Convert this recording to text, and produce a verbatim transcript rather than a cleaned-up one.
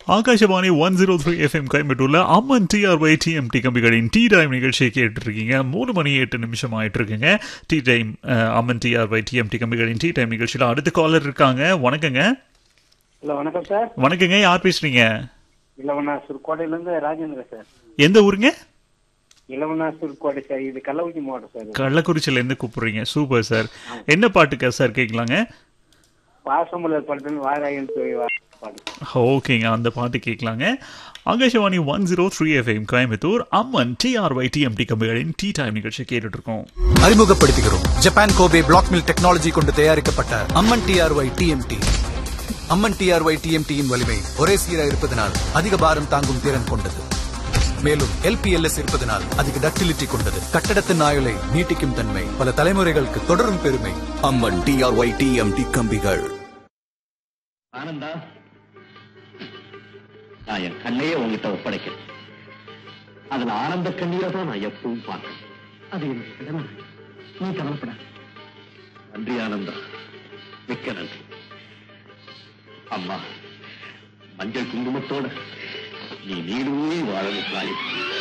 Akashvani one zero three FM கோயம்புத்தூர்ல அம்மன் TRY TMT கம்பிகளின் tea time நிகழ்ச்சியை கேட்டு இருக்கீங்க. மூணு மணி எட்டு நிமிஷம் ஆயிட்டு இருக்குங்க. டீ டைம் அம்மன் டிஆர்ஒய் டிஎம்டி கம்பிகளின் டீ டைம் நிகழ்ச்சியில அடுத்த காலர் இருக்காங்க. வணக்கங்க. ஹலோ, வணக்கம் சார். வணக்கங்க. யார் பேசுறீங்க? இளவனாசூர் கோட்டையில இருந்து ராஜேந்திர சார். எந்த ஊருங்க? இளவனாசூர் கோட்டை சார். இது கள்ளக்குறிச்சி மாவட்டம் சார். கள்ளக்குறிச்சியில இருந்து கூப்பிடுறீங்க. Super sir. என்ன பாட்டுக்கா சார் கேட்கலாங்க? பாசமலர் படத்தில் வாராயன் பாட்டு. ஓகேங்க, அந்த பாட்டு கேட்கலாங்க. Akashvani one zero three FM Coimbatore அம்மன் டிஆர்ஒய் டிஎம்டி கம்பிகளின் டீ டைம் நிகழ்ச்சி கேட்டுட்டு இருக்கோம். அறிமுகப்படுத்துகிறோம் Japan Kobe black mill technology கொண்டு தயாரிக்கப்பட்ட அம்மன் டிஆர்ஒய் டிஎம்டி. அம்மன் டிஆர்ஒய் டிஎம்டியின் வலிமை ஒரே சீராக இருப்பதனால் அதிக பாரம் தாங்கும் திறன் கொண்டது. மேலும் எல்பிஎல்எஸ் இருப்பதனால் அதிக டக்டிலிட்டி கொண்டது. கட்டடத்தின் ஆயுளை நீட்டிக்கும் தன்மை, பல தலைமுறைகளுக்கு தொடரும் பெருமை. அம்மன் டிஆர்ஒய் டிஎம்டி கம்பிகள். ஆனந்தா, நான் என் கண்ணையே உங்ககிட்ட ஒப்படைக்கிறேன். அதுல ஆனந்த கண்ணீரை தான் நான் எப்பவும் பார்க்கிறேன். அது என்னுடைய கடமை. நீ கவலைப்பட. நன்றி ஆனந்தா, மிக்க நன்றி. அம்மா, மஞ்சள் குங்குமத்தோட நீ நீடுமே வாழணும் தாய்.